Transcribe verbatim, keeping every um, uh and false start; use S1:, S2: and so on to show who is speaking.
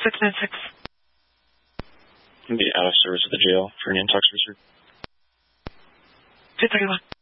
S1: six nine six.
S2: I'm going to be out of service at the jail for an intox research.
S1: two thirty-one.